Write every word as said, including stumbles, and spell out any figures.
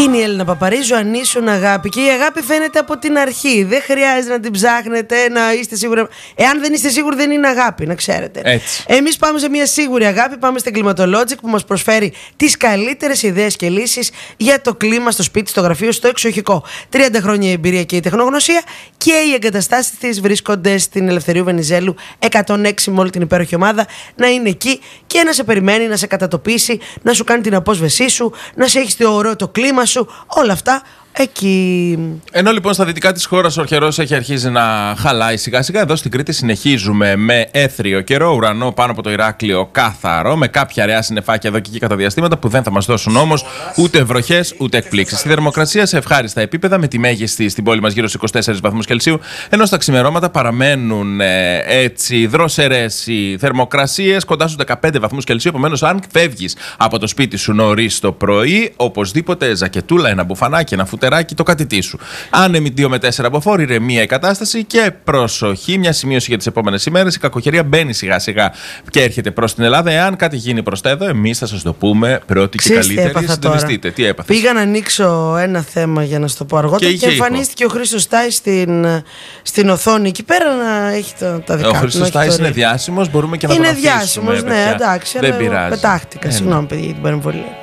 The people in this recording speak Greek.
Είναι η Έλληνα Παπαρίζου, αν ήσουν αγάπη. Και η αγάπη φαίνεται από την αρχή. Δεν χρειάζεται να την ψάχνετε, να είστε σίγουροι. Εάν δεν είστε σίγουροι, δεν είναι αγάπη, να ξέρετε. Εμείς πάμε σε μια σίγουρη αγάπη. Πάμε στην Climatologic που μας προσφέρει τις καλύτερες ιδέες και λύσεις για το κλίμα στο σπίτι, στο γραφείο, στο εξοχικό. τριάντα χρόνια η εμπειρία και η τεχνογνωσία. Και οι εγκαταστάσεις της βρίσκονται στην Ελευθερίου Βενιζέλου εκατόν έξι με όλη την υπέροχη ομάδα. Να είναι εκεί και να σε περιμένει, να σε κατατοπίσει, να σου κάνει την απόσβεσή σου, να σε έχει το ωραίο το κλίμα σου, όλα αυτά εκεί. Ενώ λοιπόν στα δυτικά της χώρας ο καιρός έχει αρχίσει να χαλάει σιγά σιγά, εδώ στην Κρήτη συνεχίζουμε με έθριο καιρό, ουρανό πάνω από το Ηράκλειο καθαρό, με κάποια αραιά συννεφάκια εδώ και εκεί κατά διαστήματα που δεν θα μας δώσουν όμως ούτε βροχές ούτε εκπλήξεις. Στη θερμοκρασία σε ευχάριστα επίπεδα, με τη μέγιστη στην πόλη μας γύρω στους είκοσι τέσσερις βαθμούς Κελσίου, ενώ στα ξημερώματα παραμένουν ε, έτσι δροσερές οι θερμοκρασίες κοντά στους δεκαπέντε βαθμούς Κελσίου. Επομένως, αν φεύγεις από το σπίτι σου νωρίς το πρωί, οπωσδήποτε ζακετούλα, ένα μπουφανάκι, ένα φουτεράκι, το κατητή σου. Άνεμοι δύο με τέσσερα από φόρ, ηρεμία η κατάσταση και προσοχή. Μια σημείωση για τις επόμενες ημέρες. Η κακοκαιρία μπαίνει σιγά σιγά και έρχεται προς την Ελλάδα. Εάν κάτι γίνει προς τα εδώ, εμείς θα σας το πούμε πρώτη και καλύτερη. Συντονιστείτε. Τι έπαθες? Πήγα να ανοίξω ένα θέμα για να σου το πω αργότερα και, και εμφανίστηκε ο Χρήστος Τάις στην, στην οθόνη εκεί πέρα να έχει τα, τα δικά του. Ο Χρήστος Τάις είναι διάσημος, μπορούμε και να είναι τον αφήσουμε. Είναι διάσημος, ναι, εντάξει. Δεν πειράζει. Πετάχτηκα, ε, συγγνώμη παιδιά για την παρεμβολή.